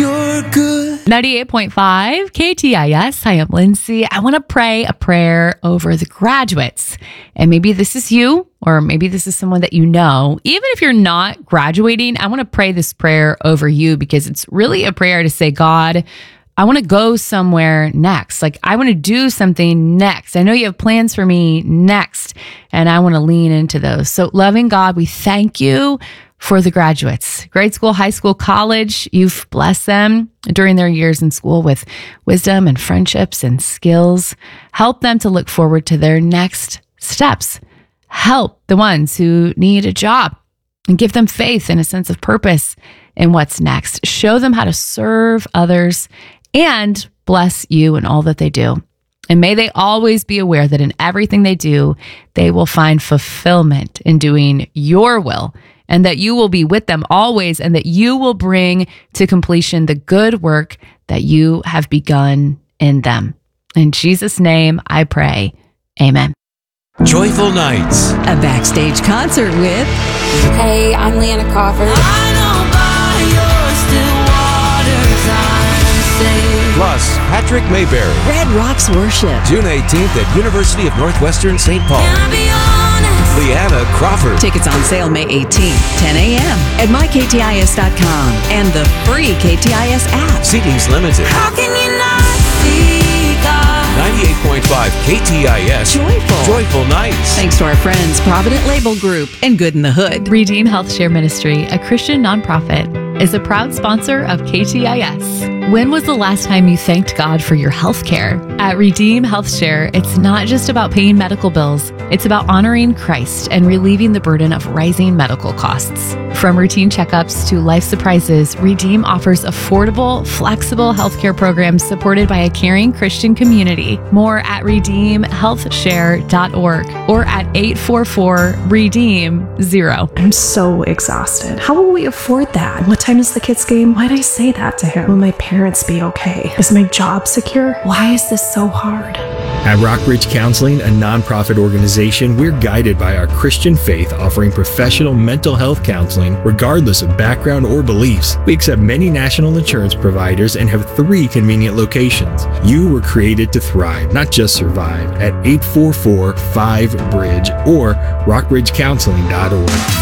you're good. 98.5 KTIS. Hi, I'm Lindsay. I want to pray a prayer over the graduates. And maybe this is you, or maybe this is someone that you know. Even if you're not graduating, I want to pray this prayer over you because it's really a prayer to say, God, I want to go somewhere next. Like, I want to do something next. I know you have plans for me next, and I want to lean into those. So, loving God, we thank you for the graduates, grade school, high school, college. You've blessed them during their years in school with wisdom and friendships and skills. Help them to look forward to their next steps. Help the ones who need a job and give them faith and a sense of purpose in what's next. Show them how to serve others and bless you in all that they do. And may they always be aware that in everything they do, they will find fulfillment in doing your will, and that you will be with them always, and that you will bring to completion the good work that you have begun in them. In Jesus' name, I pray. Amen. Joyful Nights. A backstage concert with Hey, I'm Leanna Crawford. I know by your still waters I'm safe. Plus, Patrick Mayberry. Red Rocks Worship. June 18th at University of Northwestern St. Paul. Can I be honest? Leanna Crawford. Tickets on sale May 18th, 10 a.m. at myktis.com and the free KTIS app. Seating's limited. How can you not see God? 98.5 KTIS. Joyful Nights. Thanks to our friends, Provident Label Group and Good in the Hood. Redeem Health Share Ministry, a Christian nonprofit, is a proud sponsor of KTIS. When was the last time you thanked God for your health care? At Redeem Health Share, it's not just about paying medical bills. It's about honoring Christ and relieving the burden of rising medical costs. From routine checkups to life surprises, Redeem offers affordable, flexible healthcare programs supported by a caring Christian community. More at redeemhealthshare.org or at 844-REDEEM-0. I'm so exhausted. How will we afford that? What time is the kids' game? Why'd I say that to him? Will my parents be okay? Is my job secure? Why is this so hard? At Rockbridge Counseling, a nonprofit organization, we're guided by our Christian faith, offering professional mental health counseling regardless of background or beliefs. We accept many national insurance providers and have 3 convenient locations. You were created to thrive, not just survive, at 844-5-BRIDGE or rockbridgecounseling.org.